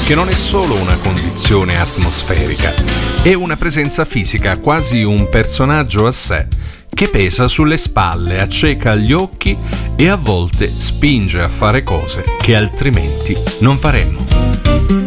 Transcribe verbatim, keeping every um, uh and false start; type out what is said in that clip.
che non è solo una condizione atmosferica, è una presenza fisica, quasi un personaggio a sé, che pesa sulle spalle, acceca gli occhi e a volte spinge a fare cose che altrimenti non faremmo.